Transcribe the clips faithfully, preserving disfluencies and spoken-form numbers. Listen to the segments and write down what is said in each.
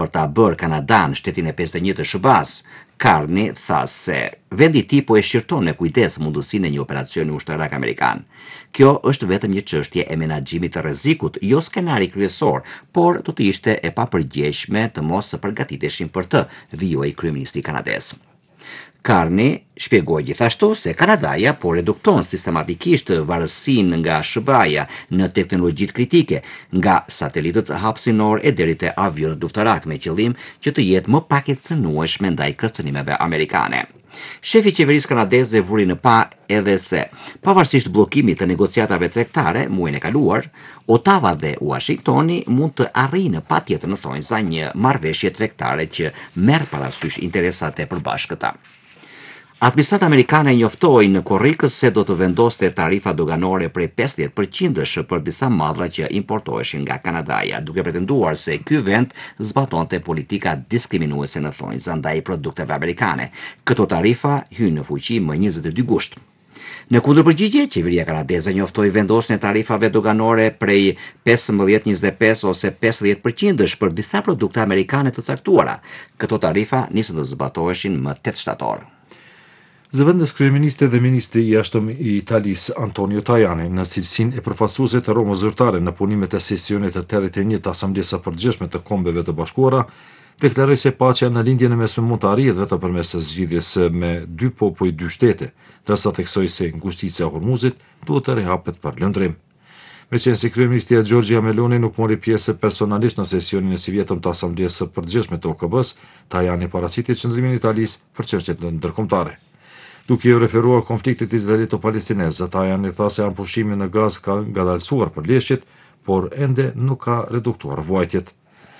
për ta bërë Kanadan shtetin e pesëdhjetë e një të S B A-s, Carney tha se vendi i tij po e shqyrton me kujdes mundësinë e një operacioni ushtarak amerikan. Kjo është vetëm një çështje e menaxhimit të rrezikut, jo skenari kryesor, por do të ishte e papërgjegjshme të mos së përgatiteshin për të, vijoi kryeministri kanadez. Carney shpjegoi gjithashtu se Kanadaja po redukton sistematikisht varësinë nga S B A-ja në teknologjitë kritike, nga satelitët hapësinor e deri te avionët luftarak, me qëllim që të jetë më pak e cënueshme ndaj kërcënimeve amerikane. Shefi i qeverisë kanadeze vuri në pa edhe se, pavarësisht bllokimit të negociatave tregtare muajin e kaluar, Ottawa dhe Washingtoni mund të arrijnë patjetër në thonjza një marrëveshje tregtare që merr parasysh interesat e përbashkëta. Administrata amerikane njoftoi në korrik se do të vendoste tarifa doganore prej pesëdhjetë përqind për disa mallra që importoheshin nga Kanadaja, duke pretenduar se ky vend zbatonte politika diskriminuese në thonjza ndaj produkteve amerikane. Këto tarifa hynë në fuqi më njëzet e dy gusht. Në kundërpërgjigje, qeveria kanadeze njoftoi vendosjen e tarifave doganore prej pesëmbëdhjetë njëzet e pesë ose pesëdhjetë përqind për disa produkte amerikane të caktuara. Këto tarifa nisën të zbatoheshin më tetë shtator. Zëvendës kryeministri dhe ministri i jashtëm i Italisë Antonio Tajani në cilësinë e përfaqësuesit të Romës zyrtare në punimet e sesionit të tetëdhjetë e një të Asamblesë së Përgjithshme të Kombeve të Bashkuara, deklaroi se paqja në lindjen e mesme mund të arrihet vetëm përmes zgjidhjes me dy popull dy shtete, ndërsa theksoi se ngushtica e Hormuzit duhet të rihapet për lëndrim. Meqenëse kryeministria Giorgia Meloni nuk mori pjesë personalisht në sesionin e sivjetëm të Asamblesë së Përgjithshme të O K B-s, Tajani paraqiti qëndrimin e Italisë për çështjet ndërkombëtare. Duke i referuar konfliktit izraelito-palestinez, Tajani tha se ampushimi në Gaz ka ngadalësuar përleshjet, por ende nuk ka reduktuar vuajtjet.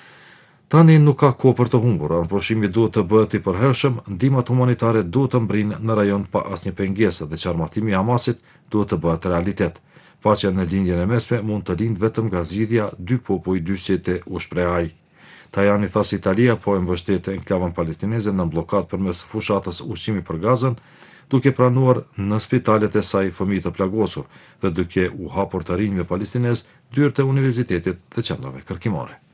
Tani nuk ka kohë për të humbur, ampushimi duhet të bëhet i përhershëm, ndihmat humanitare duhet të mbrinë në rajon pa asnjë pengesë dhe qartëmarrimi i Hamasit duhet të bëhet realitet. Paqja në lindjen e mesme mund të lindë vetëm nga zgjidhja dy popull dy shtete, u shpreh ai. Tajani tha se Italia po e mbështet enklavën palestineze në blokadë përmes fushatës ushqimi për Gazën, duke pranuar në spitalet e saj fëmijë të plagosur dhe duke u hapur të rinjve palestinez dyert e universitetit të qendrave kërkimore.